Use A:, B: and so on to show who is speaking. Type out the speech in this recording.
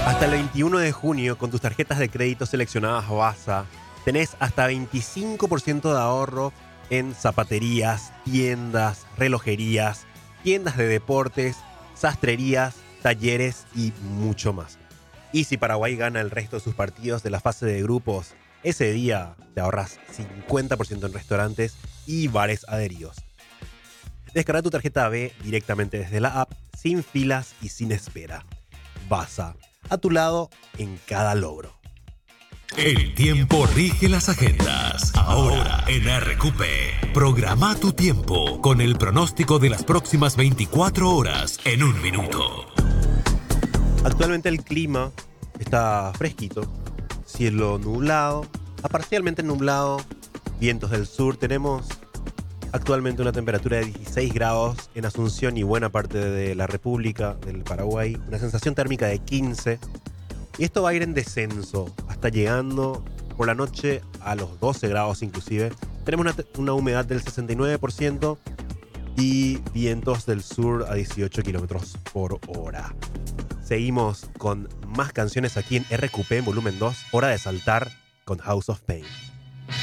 A: Hasta el 21 de junio, con tus tarjetas de crédito seleccionadas Vasa, tenés hasta 25% de ahorro en zapaterías, tiendas, relojerías, tiendas de deportes, sastrerías, talleres y mucho más. Y si Paraguay gana el resto de sus partidos de la fase de grupos, ese día te ahorras 50% en restaurantes y bares adheridos. Descarga tu tarjeta B directamente desde la app, sin filas y sin espera. Vasa, a tu lado en cada logro.
B: El tiempo rige las agendas. Ahora en RQP. Programa tu tiempo con el pronóstico de las próximas 24 horas en un minuto.
A: Actualmente el clima está fresquito, cielo nublado, a parcialmente nublado, vientos del sur. Tenemos actualmente una temperatura de 16 grados en Asunción y buena parte de la República del Paraguay, una sensación térmica de 15. Y esto va a ir en descenso, hasta llegando por la noche a los 12 grados inclusive. Tenemos una humedad del 69% y vientos del sur a 18 kilómetros por hora. Seguimos con más canciones aquí en RQP en volumen 2, Hora de Saltar con House of Pain.